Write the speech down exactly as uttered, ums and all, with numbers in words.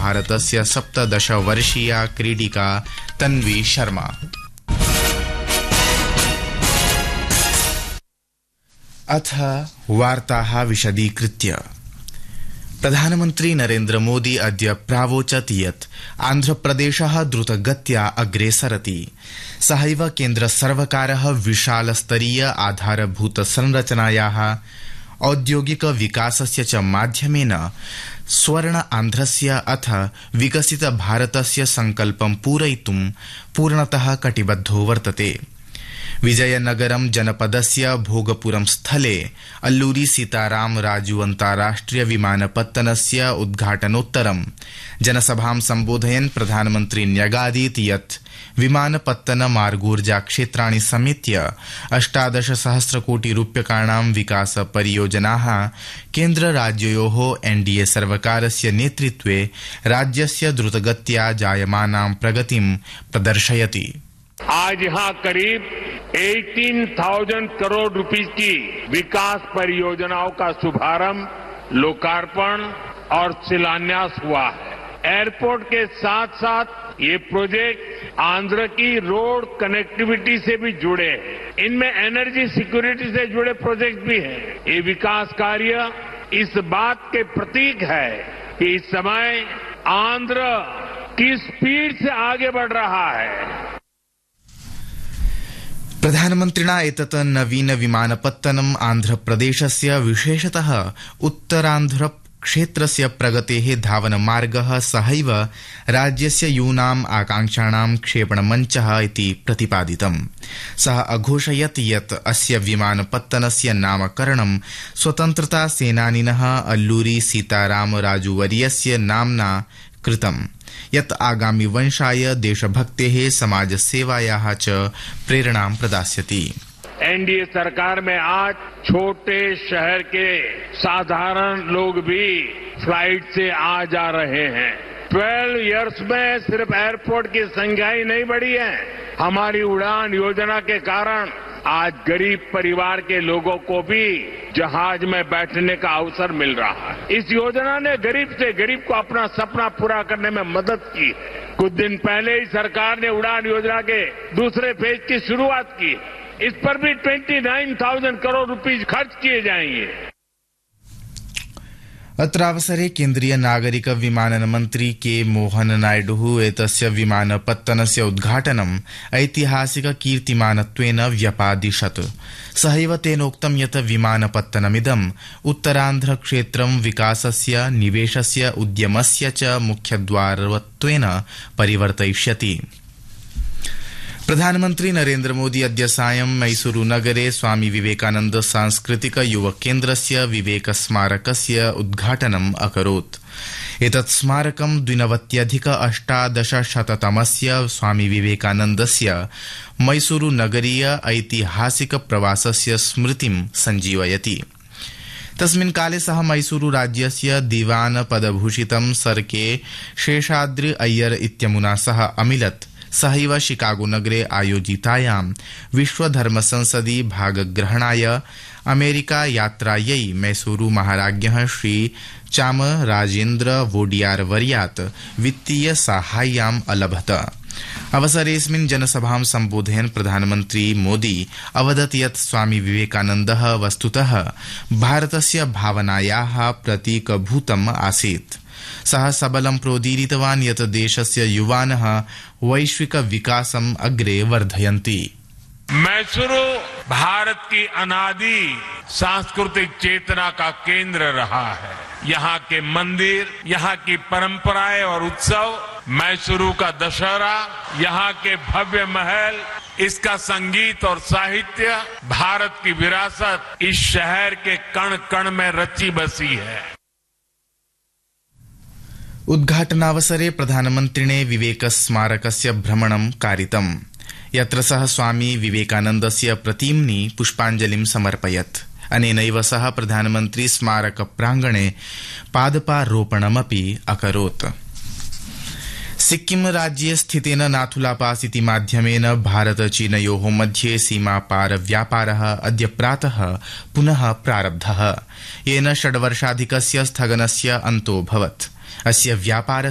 भारतस्य सप्तदश वर्षीया क्रीडिका तन्वी शर्मा। अथ वार्ताः विशदीकृत्य। प्रधानमन्त्री नरेन्द्र मोदी अद्य प्रावोचत् यत् आन्ध्रप्रदेशः द्रुतगत्या अग्रे सरति। सहैव केन्द्रसर्वकारः विशालस्तरीय आधारभूत संरचनायाः औद्योगिक विकासस्य च माध्यमेन स्वर्ण आन्ध्रस्य अथ विकसित भारतस्य संकल्पं पूरयितुं पूर्णतः कटिबद्धो वर्तते। विजयनगरम जनपदस्य भोगपुरम स्थले अल्लूरी सीताराम राजू अन्ताराष्ट्रिय विमानपत्तनस्य उद्घाटनोत्तरं जनसभां सम्बोधयन् प्रधानमन्त्री न्यगादीत् यत् विमानपत्तन मार्गोर्जा क्षेत्राणि समेत्य अष्टादश सहस्र कोटि रूप्यकाणां विकास परियोजनाः केन्द्रराज्ययोः एनडीए सर्वकारस्य नेतृत्वे राज्यस्य द्रुतगत्या जायमानां प्रगतिं प्रदर्शयति। आज यहाँ करीब अठारह हज़ार करोड़ रुपए की विकास परियोजनाओं का शुभारंभ, लोकार्पण और शिलान्यास हुआ है। एयरपोर्ट के साथ साथ ये प्रोजेक्ट आंध्र की रोड कनेक्टिविटी से भी जुड़े हैं। इनमें एनर्जी सिक्योरिटी से जुड़े प्रोजेक्ट भी हैं। ये विकास कार्य इस बात के प्रतीक है कि इस समय आंध्र किस स्पीड से आगे बढ़ रहा है। प्रधानमन्त्रिणा एतत् नवीन विमानपत्तनम् आन्ध्रप्रदेशस्य विशेषतः उत्तरान्ध्र क्षेत्रस्य प्रगतेः धावनमार्गः सहैव राज्यस्य यूनाम् आकांक्षाणां क्षेपणमञ्चः इति प्रतिपादितम्। सः अघोषयत् यत् अस्य विमानपत्तनस्य नामकरणं स्वतन्त्रता सेनानिनः अल्लूरी सीताराम राजूवर्यस्य नाम्ना कृतम्, यत् आगामि वंशाय देशभक्तेः समाजसेवायाः च प्रेरणां प्रदास्यति। एनडीए सरकार में आज छोटे शहर के साधारण लोग भी फ्लाइट से आ जा रहे हैं। बारह इयर्स में सिर्फ एयरपोर्ट की संख्या ही नहीं बढ़ी है, हमारी उड़ान योजना के कारण आज गरीब परिवार के लोगों को भी जहाज में बैठने का अवसर मिल रहा है। इस योजना ने गरीब से गरीब को अपना सपना पूरा करने में मदद की है। कुछ दिन पहले ही सरकार ने उड़ान योजना के दूसरे फेज की शुरुआत की। इस पर भी उनतीस हज़ार करोड़ रुपए खर्च किए जाएंगे। अत्रावसरे केन्द्रीय नागरिक विमानन मन्त्री के मोहन नायडुः एतस्य विमानपत्तनस्य उद्घाटनम् ऐतिहासिक कीर्तिमानत्वेन व्यपादिशत्। सहैव तेनोक्तं यत् विमानपत्तनमिदम् उत्तरान्ध्र क्षेत्रं विकासस्य, निवेशस्य, उद्यमस्य च मुख्यद्वारत्वेन परिवर्तयिष्यति। प्रधानमन्त्री नरेन्द्र मोदी अद्य सायं मैसूरु नगरे स्वामी विवेकानन्द सांस्कृतिक युवकेन्द्रस्य विवेक स्मारकस्य उद्घाटनम् अकरोत्। एतत् स्मारकं द्विनवत्यधिक अष्टादशशततमस्य स्वामी विवेकानन्दस्य मैसूरु नगरीय ऐतिहासिक प्रवासस्य स्मृतिं सञ्जीवयति। तस्मिन् काले सः मैसूरु राज्यस्य दिवान पदभूषितं सर के शेषाद्रि अय्यर इत्यमुना सह अमिलत्। सहैव शिकागो नगरे आयोजितायां विश्वधर्म संसदि भागग्रहणाय अमेरिका यात्रायै मैसूरु महाराज्ञः श्री चामराजेन्द्र वोडियार वर्यात् वित्तीय साहाय्यम् अलभत। अवसरेऽस्मिन् जनसभां सम्बोधयन् प्रधानमन्त्री मोदी अवदत् यत् स्वामी विवेकानन्दः वस्तुतः भारतस्य भावनायाः प्रतीकभूतम् आसीत्। सः सबलं प्रोदीरितवान् यत् देशस्य युवानः वैश्विक विकासम् अग्रे वर्धयन्ति। मैसूरु भारत की अनादि सांस्कृतिक चेतना का केंद्र रहा है। यहाँ के मंदिर, यहाँ की परंपराएं और उत्सव, मैसूरु का दशहरा, यहाँ के भव्य महल, इसका संगीत और साहित्य, भारत की विरासत इस शहर के कण कण में रची बसी है। उद्घाटनावसरे प्रधानमन्त्रिणे विवेक स्मारकस्य भ्रमणं कारितम्, यत्र सः स्वामी विवेकानन्दस्य प्रतिम्नि पुष्पाञ्जलिं समर्पयत्। अनेनैव सह प्रधानमन्त्री स्मारक प्रांगणे पादपारोपणमपि अकरोत्। सिक्किम राज्ये स्थितेन नाथुला पास इति माध्यमेन भारत चीनयोः मध्ये सीमापार व्यापारः अद्य प्रातः पुनः प्रारब्धः, येन षड्वर्षाधिकस्य स्थगनस्य अन्तोऽभवत्। अस्य व्यापार